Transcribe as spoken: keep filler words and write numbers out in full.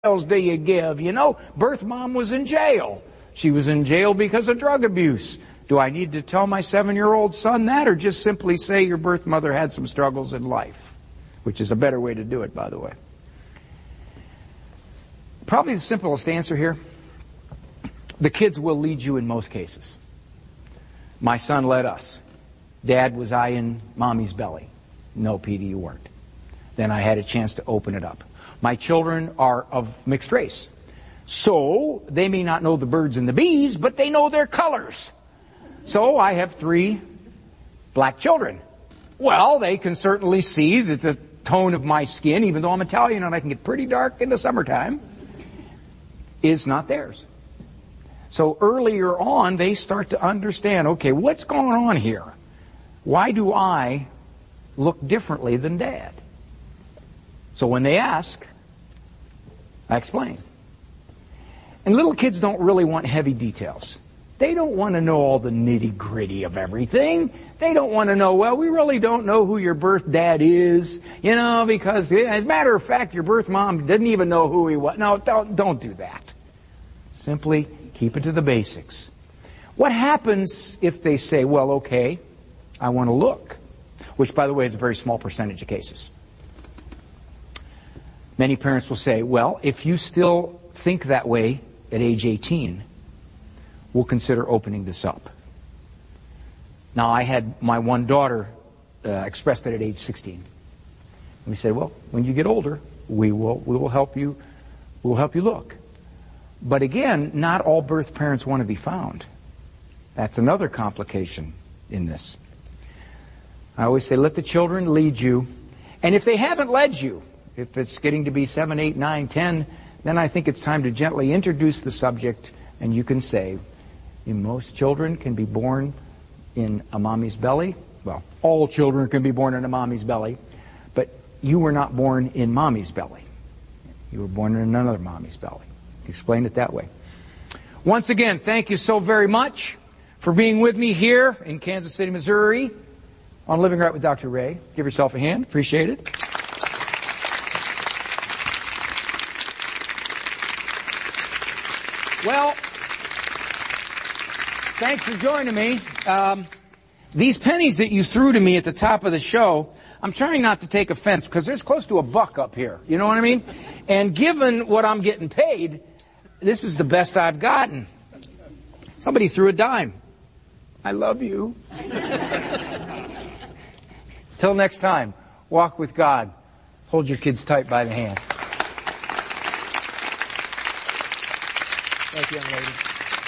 details do you give? You know, birth mom was in jail. She was in jail because of drug abuse. Do I need to tell my seven-year-old son that, or just simply say your birth mother had some struggles in life? Which is a better way to do it, by the way. Probably the simplest answer here, the kids will lead you in most cases. My son led us. Dad, was I in mommy's belly? No, Petey, you weren't. Then I had a chance to open it up. My children are of mixed race. So they may not know the birds and the bees, but they know their colors. So I have three black children. Well, they can certainly see that the tone of my skin, even though I'm Italian and I can get pretty dark in the summertime, is not theirs. So earlier on, they start to understand, okay, what's going on here? Why do I look differently than Dad? So when they ask, I explain. And little kids don't really want heavy details. They don't want to know all the nitty-gritty of everything. They don't want to know, well, we really don't know who your birth dad is, you know, because as a matter of fact, your birth mom didn't even know who he was. No, don't, don't do that. Simply keep it to the basics. What happens if they say, well, okay, I want to look? Which, by the way, is a very small percentage of cases. Many parents will say, well, if you still think that way at age eighteen, we'll consider opening this up. Now, I had my one daughter uh, express that at age sixteen. And we said, well, when you get older, we will we will help you we'll help you look. But again, not all birth parents want to be found. That's another complication in this. I always say, let the children lead you. And if they haven't led you, if it's getting to be seven, eight, nine, ten, then I think it's time to gently introduce the subject, and you can say, most children can be born in a mommy's belly. Well, all children can be born in a mommy's belly, but you were not born in mommy's belly. You were born in another mommy's belly. Explain it that way. Once again, thank you so very much for being with me here in Kansas City, Missouri on Living Right with Doctor Ray. Give yourself a hand. Appreciate it. Well, thanks for joining me. Um, these pennies that you threw to me at the top of the show, I'm trying not to take offense because there's close to a buck up here. You know what I mean? And given what I'm getting paid, this is the best I've gotten. Somebody threw a dime. I love you. Till next time, walk with God. Hold your kids tight by the hand. Thank you, young lady.